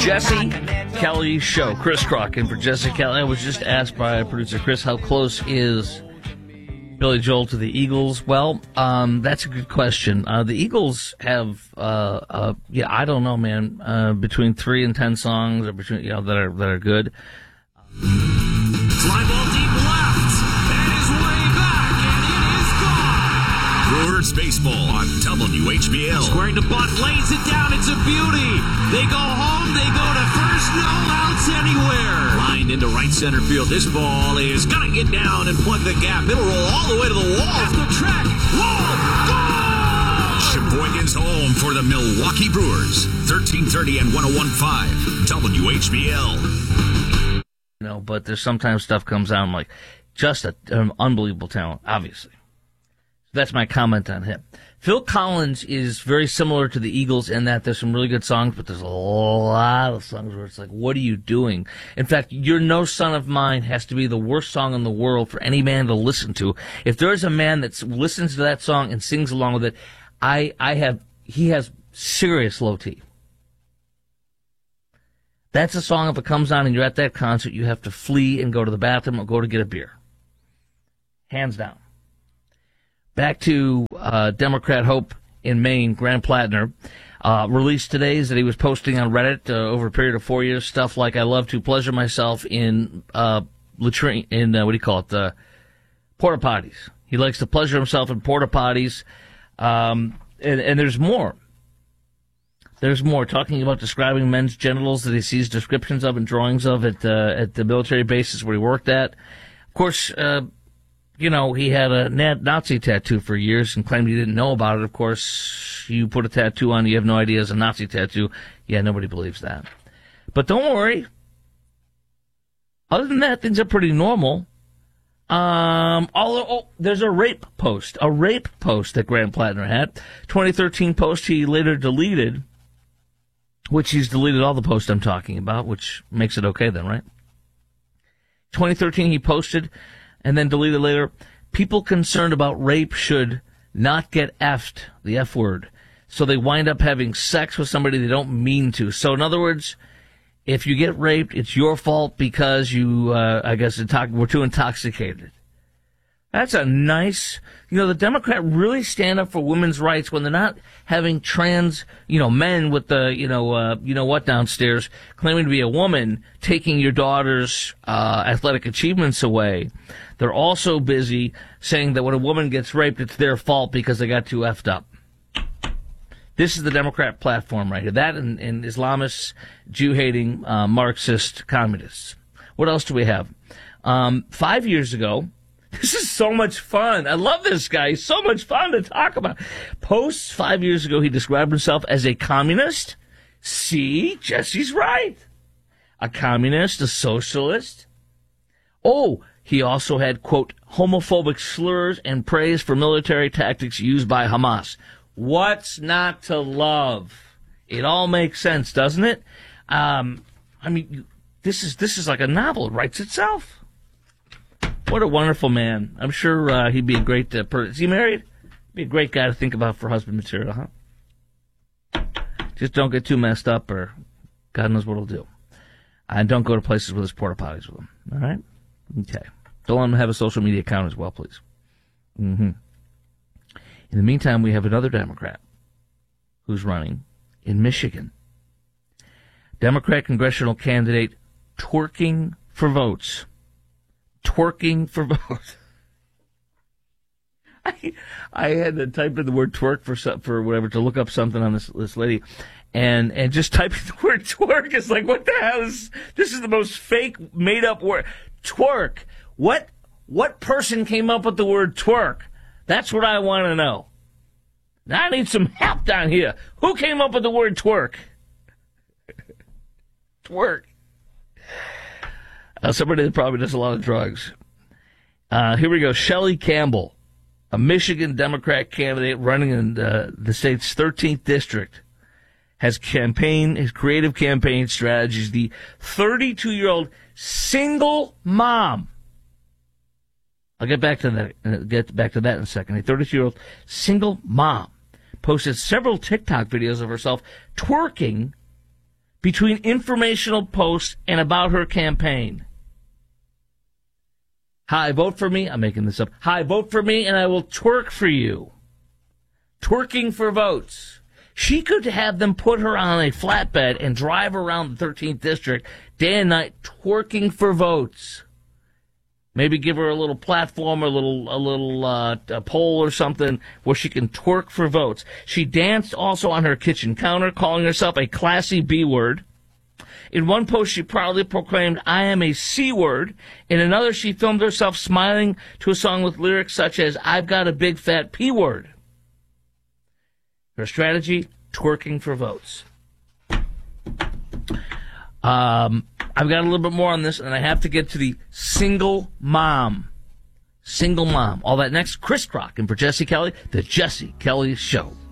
Jesse Kelly Show. Chris Crock in for Jesse Kelly. I was just asked by producer Chris, how close is Billy Joel to the Eagles? Well, that's a good question. The Eagles have, I don't know, man, between 3 and 10 songs, or between, that are good. Fly ball deep left, and his way back, and it is gone. Brewers baseball on WHBL. Squaring to butt, lays it down, it's a beauty. They go home, they go to first, no outs anywhere. Lined into right center field, this ball is gonna get down and plug the gap. It'll roll all the way to the wall. Off the track, wall, goal! Sheboygan's home for the Milwaukee Brewers. 1330 and 101.5 WHBL. But there's sometimes stuff comes out, I'm like, just an unbelievable talent, obviously. That's my comment on him. Phil Collins is very similar to the Eagles in that there's some really good songs, but there's a lot of songs where it's like, what are you doing? In fact, You're No Son of Mine has to be the worst song in the world for any man to listen to. If there is a man that listens to that song and sings along with it, he has serious low T. That's a song, if it comes on and you're at that concert, you have to flee and go to the bathroom or go to get a beer. Hands down. Back to Democrat Hope in Maine, Graham Plattner, released today is that he was posting on Reddit over a period of 4 years stuff like, I love to pleasure myself in latrine, porta potties. He likes to pleasure himself in porta potties, and there's more. There's more, talking about describing men's genitals that he sees descriptions of and drawings of at the military bases where he worked at. Of course, he had a Nazi tattoo for years and claimed he didn't know about it. Of course, you put a tattoo on, you have no idea it's a Nazi tattoo. Yeah, nobody believes that. But don't worry. Other than that, things are pretty normal. There's a rape post that Graham Plattner had. 2013 post he later deleted, which he's deleted all the posts I'm talking about, which makes it okay then, right? 2013 he posted and then deleted later. People concerned about rape should not get effed, the F word. So they wind up having sex with somebody they don't mean to. So in other words, if you get raped, it's your fault because you, were too intoxicated. That's a nice, the Democrat really stand up for women's rights when they're not having trans, men with the, downstairs claiming to be a woman taking your daughter's, athletic achievements away. They're also busy saying that when a woman gets raped, it's their fault because they got too effed up. This is the Democrat platform right here. That and Islamists, Jew-hating, Marxist communists. What else do we have? 5 years ago, this is so much fun. I love this guy. He's so much fun to talk about. Posts 5 years ago, he described himself as a communist. See, Jesse's right. A communist, a socialist. Oh, he also had, quote, homophobic slurs and praise for military tactics used by Hamas. What's not to love? It all makes sense, doesn't it? This is like a novel. It writes itself. What a wonderful man. I'm sure he'd be a great person. Is he married? Be a great guy to think about for husband material, huh? Just don't get too messed up or God knows what he'll do. And don't go to places with his porta potties with him. All right? Okay. Don't let him have a social media account as well, please. Mm-hmm. In the meantime, we have another Democrat who's running in Michigan. Democrat congressional candidate twerking for votes. Twerking for votes. I had to type in the word twerk for whatever to look up something on this lady, and just typing the word twerk is like, what the hell is this? Is the most fake made up word. Twerk. What person came up with the word twerk? That's what I want to know. Now I need some help down here. Who came up with the word twerk? Twerk. Somebody that probably does a lot of drugs. Here we go. Shelley Campbell, a Michigan Democrat candidate running in the state's 13th district, has his creative campaign strategies. The 32-year-old single mom. I'll get back to that in a second. A 32-year-old single mom posted several TikTok videos of herself twerking between informational posts and about her campaign. Hi, vote for me. I'm making this up. Hi, vote for me and I will twerk for you. Twerking for votes. She could have them put her on a flatbed and drive around the 13th district day and night twerking for votes. Maybe give her a little platform, a little pole or something where she can twerk for votes. She danced also on her kitchen counter, calling herself a classy B word. In one post, she proudly proclaimed, "I am a C word." In another, she filmed herself smiling to a song with lyrics such as, "I've got a big fat P word." Her strategy, twerking for votes. I've got a little bit more on this, and I have to get to the single mom. Single mom. All that next. Chris Crock, and for Jesse Kelly, The Jesse Kelly Show.